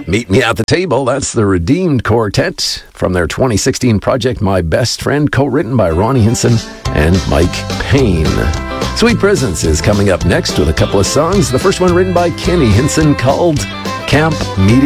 Meet Me at the Table. That's the Redeemed Quartet from their 2016 project, My Best Friend, co-written by Ronnie Hinson and Mike Payne. Sweet Presence is coming up next with a couple of songs. The first one written by Kenny Hinson called Camp Meeting.